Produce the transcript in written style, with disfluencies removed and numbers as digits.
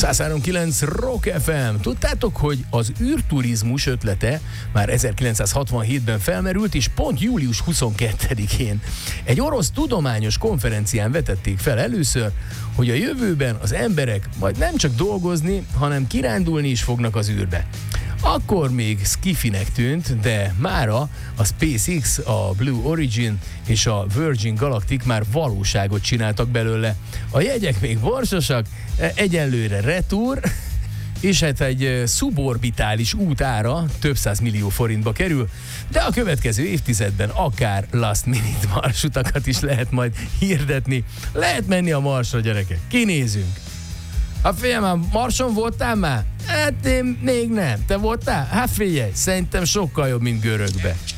103.9 Rock FM. Tudtátok, hogy az űrturizmus ötlete már 1967-ben felmerült, és pont július 22-én egy orosz tudományos konferencián vetették fel először, hogy a jövőben az emberek majd nem csak dolgozni, hanem kirándulni is fognak az űrbe. Akkor még skifinek tűnt, de mára a SpaceX, a Blue Origin és a Virgin Galactic már valóságot csináltak belőle. A jegyek még borsosak, egyenlőre retúr, és hát egy szuborbitális út ára több 100 millió forintba kerül, de a következő évtizedben akár last minute marsutakat is lehet majd hirdetni. Lehet menni a Marsra, gyerekek. Kinézünk. Hát figyelj már, Marson voltál már? Hát én még nem. Te voltál? Hát figyelj, szerintem sokkal jobb, mint Görögbe.